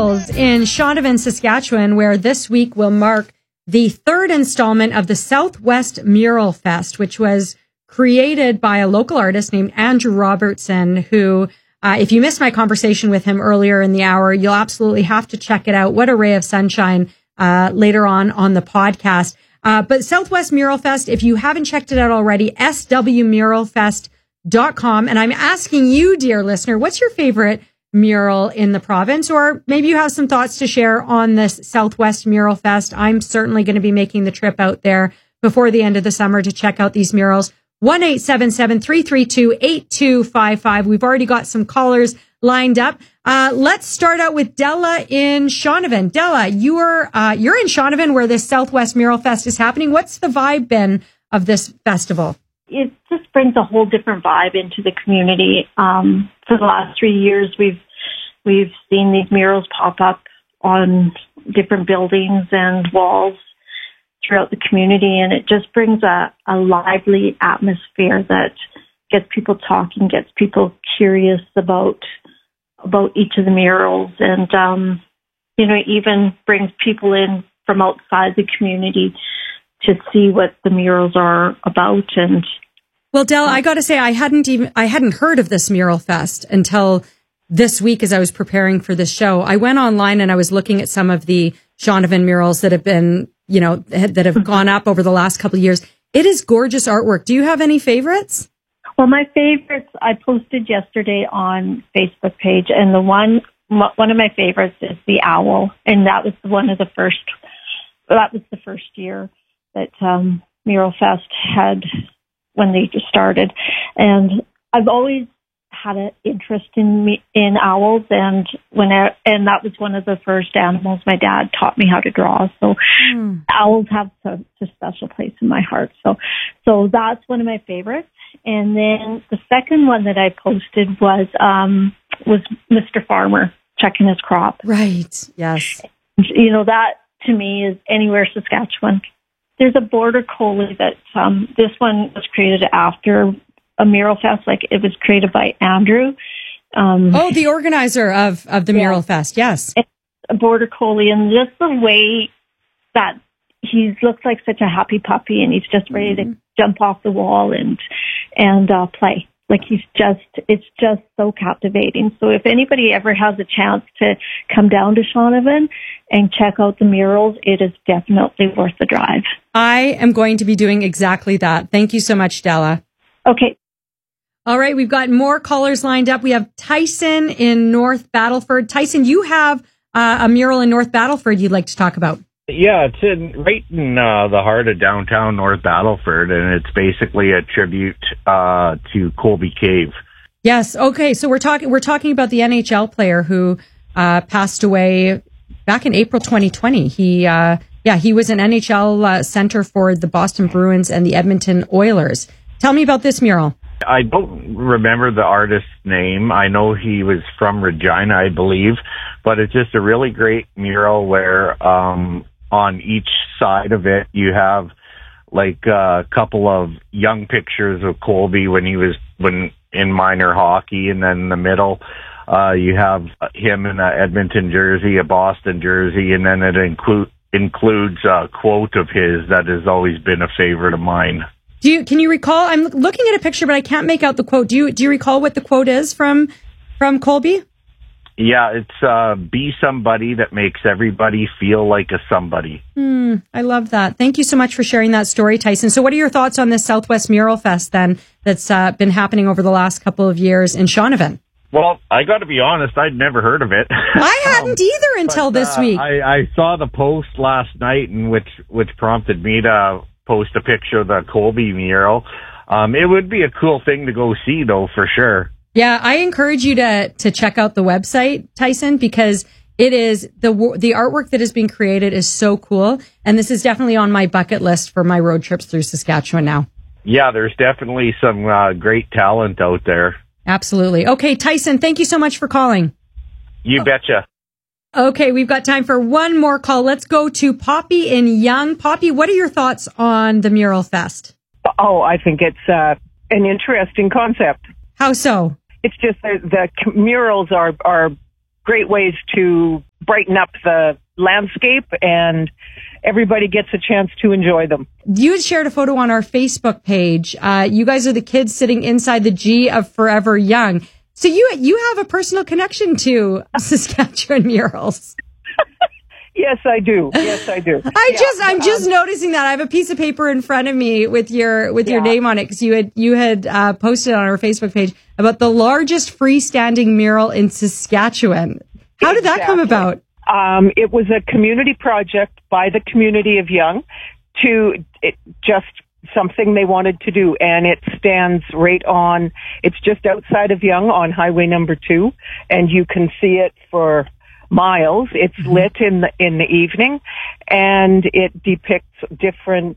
murals in Shaunavon, Saskatchewan, where this week will mark the third installment of the Southwest Mural Fest, which was created by a local artist named Andrew Robertson, who, if you missed my conversation with him earlier in the hour, you'll absolutely have to check it out. What a ray of sunshine later on the podcast. But Southwest Mural Fest, if you haven't checked it out already, swmuralfest.com. And I'm asking you, dear listener, what's your favorite mural in the province? Or maybe you have some thoughts to share on this Southwest Mural Fest. I'm certainly going to be making the trip out there before the end of the summer to check out these murals. 1-877-332-8255. We've already got some callers lined up. Let's start out with Della in Shaunavon. Della, you're in Shaunavon where this Southwest Mural Fest is happening. What's the vibe been of this festival? It just brings a whole different vibe into the community. For the last 3 years, we've seen these murals pop up on different buildings and walls throughout the community, and it just brings a lively atmosphere that gets people talking, gets people curious about each of the murals, and even brings people in from outside the community to see what the murals are about. And well, Della, I got to say, I hadn't heard of this Mural Fest until this week as I was preparing for this show. I went online and I was looking at some of the Shaunavon murals that have been, that have gone up over the last couple of years. It is gorgeous artwork. Do you have any favorites? Well, my favorites I posted yesterday on Facebook page, and one of my favorites is the owl, and that was the first year that Mural Fest had when they just started, and I've always had an interest in owls, and that was one of the first animals my dad taught me how to draw. So owls have such a special place in my heart. So that's one of my favorites. And then the second one that I posted was Mr. Farmer checking his crop. Right. Yes. That to me is anywhere Saskatchewan. There's a border collie that this one was created after a Mural Fest, like it was created by Andrew. The organizer of the Mural Fest, yes. It's a border collie, and just the way that he looks like such a happy puppy, and he's just ready to jump off the wall and play. Like it's just so captivating. So if anybody ever has a chance to come down to Shaunavon and check out the murals, it is definitely worth the drive. I am going to be doing exactly that. Thank you so much, Della. Okay. All right, we've got more callers lined up. We have Tyson in North Battleford. Tyson, you have a mural in North Battleford you'd like to talk about. Yeah, it's right in the heart of downtown North Battleford, and it's basically a tribute to Colby Cave. Yes. Okay. So we're talking about the NHL player who passed away back in April 2020. He was an NHL center for the Boston Bruins and the Edmonton Oilers. Tell me about this mural. I don't remember the artist's name. I know he was from Regina, I believe, but it's just a really great mural where on each side of it you have like a couple of young pictures of Colby when in minor hockey, and then in the middle you have him in a Edmonton jersey, a Boston jersey, and then it includes a quote of his that has always been a favorite of mine. Can you recall? I'm looking at a picture, but I can't make out the quote. Do you recall what the quote is from Colby? Yeah, it's be somebody that makes everybody feel like a somebody. I love that. Thank you so much for sharing that story, Tyson. So what are your thoughts on this Southwest Mural Fest then that's been happening over the last couple of years in Shaunavon? Well, I got to be honest, I'd never heard of it. I hadn't either until this week. I saw the post last night, and which prompted me to post a picture of the Colby mural. It would be a cool thing to go see, though, for sure. Yeah, I encourage you to check out the website, Tyson, because it is the artwork that is being created is so cool, and this is definitely on my bucket list for my road trips through Saskatchewan now. Yeah, there's definitely some great talent out there. Absolutely. Okay, Tyson, thank you so much for calling. You betcha. Okay, we've got time for one more call. Let's go to Poppy in Young. Poppy, what are your thoughts on the Mural Fest? Oh, I think it's an interesting concept. How so? It's just the murals are great ways to brighten up the landscape, and everybody gets a chance to enjoy them. You had shared a photo on our Facebook page. You guys are the kids sitting inside the G of Forever Young. So you have a personal connection to Saskatchewan murals. Yes, I do. I'm just noticing that I have a piece of paper in front of me with your name on it, because you had posted on our Facebook page about the largest freestanding mural in Saskatchewan. How did that come about? It was a community project by the community of Young just something they wanted to do, and it stands it's just outside of Young on Highway number 2, and you can see it for miles. It's lit in the evening, and it depicts different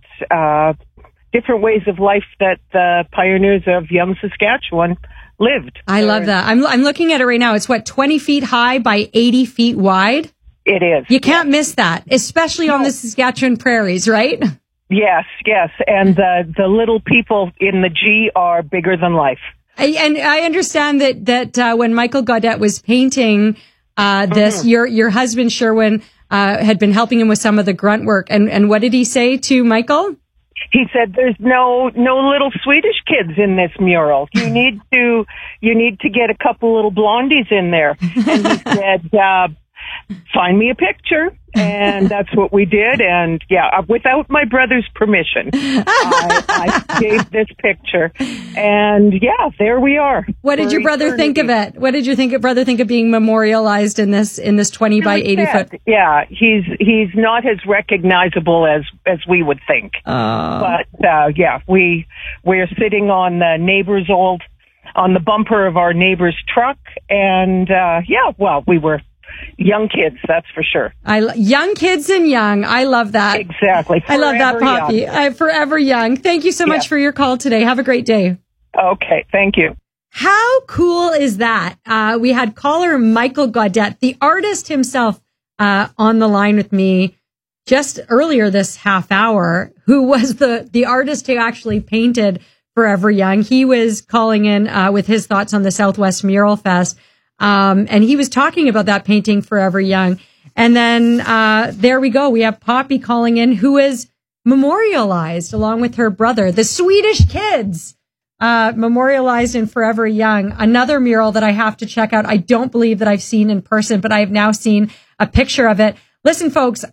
ways of life that the pioneers of Young, Saskatchewan lived. I love that. I'm looking at it right now. It's 20 feet high by 80 feet wide. It is. You can't miss that, especially on the Saskatchewan prairies, right? Yes. And the little people in the G are bigger than life. And I understand that when Michael Gaudette was painting this, your husband Sherwin had been helping him with some of the grunt work. And what did he say to Michael? He said, "There's no little Swedish kids in this mural. You need to get a couple little blondies in there." And he said, "Find me a picture." And that's what we did. And without my brother's permission, I gave this picture. And there we are. What did your brother think of it? What did your brother think of being memorialized in this 20 by 80 foot? Yeah, he's not as recognizable as we would think. But we're sitting on on the bumper of our neighbor's truck. And we were young kids, that's for sure. Young kids and young. I love that. Exactly. I love that, Poppy. Forever Young. Thank you so much for your call today. Have a great day. Okay. Thank you. How cool is that? We had caller Michael Gaudette, the artist himself, on the line with me just earlier this half hour, who was the artist who actually painted Forever Young. He was calling in with his thoughts on the Southwest Mural Fest. And he was talking about that painting Forever Young. And then there we go. We have Poppy calling in, who is memorialized along with her brother, the Swedish kids, memorialized in Forever Young. Another mural that I have to check out. I don't believe that I've seen in person, but I have now seen a picture of it. Listen, folks,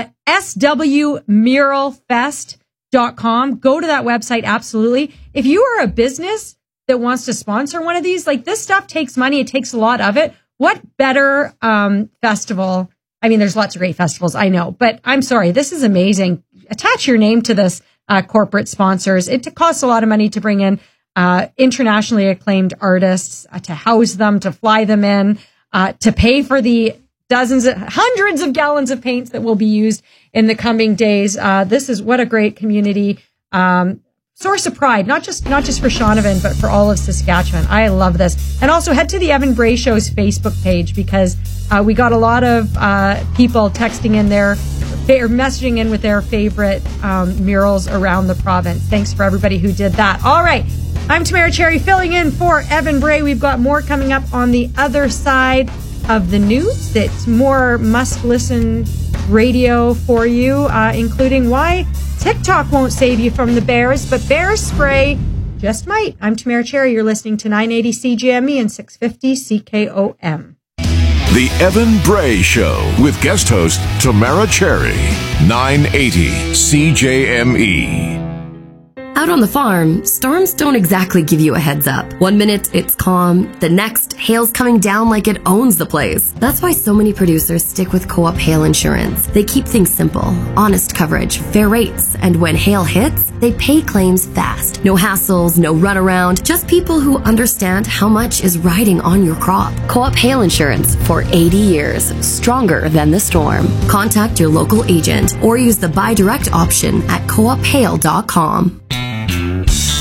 swmuralfest.com. Go to that website. Absolutely. If you are a business that wants to sponsor one of these, like, this stuff takes money. It takes a lot of it. What better festival? I mean, there's lots of great festivals, I know, but I'm sorry. This is amazing. Attach your name to this, corporate sponsors. It costs a lot of money to bring in internationally acclaimed artists, to house them, to fly them in, to pay for the hundreds of gallons of paints that will be used in the coming days. This is what a great community source of pride, not just for Shaunavon, but for all of Saskatchewan. I love this. And also head to the Evan Bray Show's Facebook page, because we got a lot of people texting in there, or messaging in with their favorite murals around the province. Thanks for everybody who did that. All right. I'm Tamara Cherry filling in for Evan Bray. We've got more coming up on the other side of the news. It's more must-listen radio for you, including why TikTok won't save you from the bears, but bear spray just might. I'm Tamara Cherry. You're listening to 980 CJME and 650 CKOM. The Evan Bray Show with guest host Tamara Cherry, 980 CJME. Out on the farm, storms don't exactly give you a heads up. One minute it's calm, the next hail's coming down like it owns the place. That's why so many producers stick with Co-op Hail Insurance. They keep things simple, honest coverage, fair rates, and when hail hits, they pay claims fast. No hassles, no runaround, just people who understand how much is riding on your crop. Co-op Hail Insurance for 80 years, stronger than the storm. Contact your local agent or use the buy direct option at coophail.com.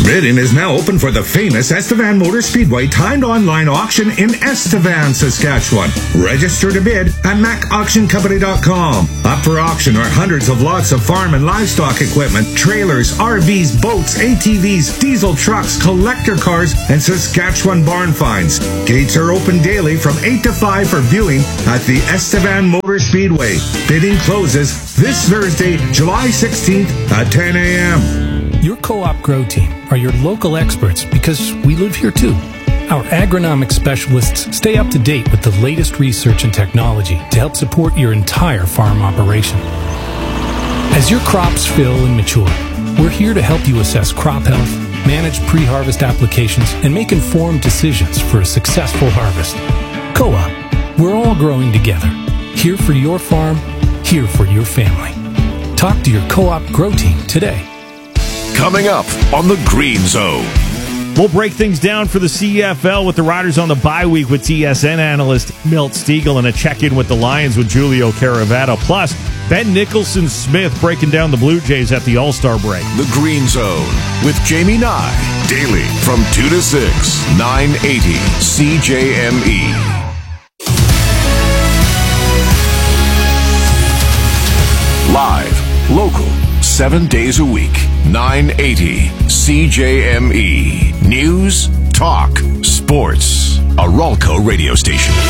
Bidding is now open for the famous Estevan Motor Speedway timed online auction in Estevan, Saskatchewan. Register to bid at macauctioncompany.com. Up for auction are hundreds of lots of farm and livestock equipment, trailers, RVs, boats, ATVs, diesel trucks, collector cars, and Saskatchewan barn finds. Gates are open daily from 8 to 5 for viewing at the Estevan Motor Speedway. Bidding closes this Thursday, July 16th at 10 a.m. Your Co-op Grow Team are your local experts because we live here too. Our agronomic specialists stay up to date with the latest research and technology to help support your entire farm operation. As your crops fill and mature, we're here to help you assess crop health, manage pre-harvest applications, and make informed decisions for a successful harvest. Co-op, we're all growing together. Here for your farm, here for your family. Talk to your Co-op Grow Team today. Coming up on the Green Zone. We'll break things down for the CFL with the Riders on the bye week with TSN analyst Milt Stiegel and a check-in with the Lions with Julio Caravado. Plus, Ben Nicholson-Smith breaking down the Blue Jays at the All-Star break. The Green Zone with Jamie Nye. Daily from 2 to 6, 980 CJME. Live, local, 7 days a week, 980 CJME. News, talk, sports. A Ralco radio station.